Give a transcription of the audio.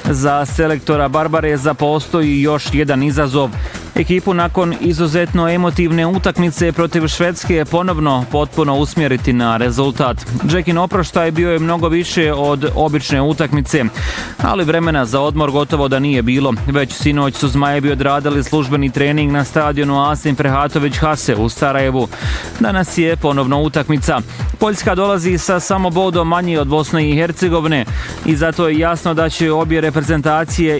Za selektora Barbareza postoji još jedan izazov. Ekipu nakon izuzetno emotivne utakmice protiv Švedske ponovno potpuno usmjeriti na rezultat. Jackin oproštaj bio je mnogo više od obične utakmice, ali vremena za odmor gotovo da nije bilo. Već sinoć su Zmajevi odradili službeni trening na stadionu Asim Ferhatović Hase u Sarajevu. Danas je ponovno utakmica. Poljska dolazi sa samo bodom manji od Bosne i Hercegovine i zato je jasno da će obje reprezentacije